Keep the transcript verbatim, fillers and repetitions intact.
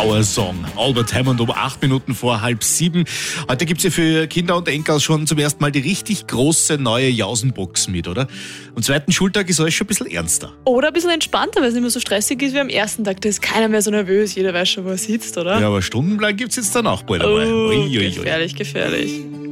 Power-Song. Albert Hammond um acht Minuten vor halb sieben. Heute gibt's ja für Kinder und Enkel schon zum ersten Mal die richtig große neue Jausenbox mit, oder? Am zweiten Schultag ist alles schon ein bisschen ernster. Oder ein bisschen entspannter, weil es nicht mehr so stressig ist wie am ersten Tag. Da ist keiner mehr so nervös, jeder weiß schon, wo er sitzt, oder? Ja, aber stundenlang gibt's jetzt dann auch bald einmal. Oh, Ui, ui, ui. gefährlich, gefährlich.